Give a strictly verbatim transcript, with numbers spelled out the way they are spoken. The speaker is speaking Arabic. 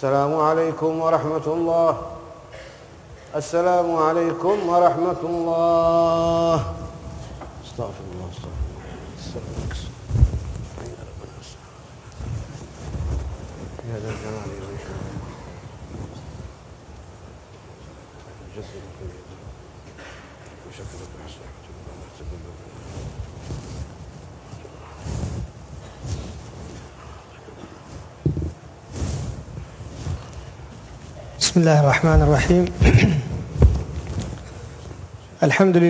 السلام عليكم ورحمة الله. السلام عليكم ورحمة الله. استغفر الله استغفر الله. يا ذا الجلال والإكرام. جزاك الله وشكرا لك. بسم الله الرحمن الرحيم. الحمد لله